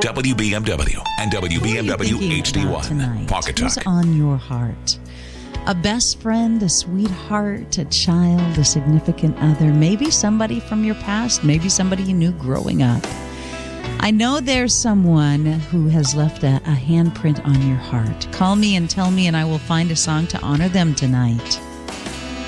WBMW and WBMW HD1. Pocket Who's Talk. on your heart? A best friend, a sweetheart, a child, a significant other, maybe somebody from your past, maybe somebody you knew growing up. I know there's someone who has left a handprint on your heart. Call me and tell me, and I will find a song to honor them tonight.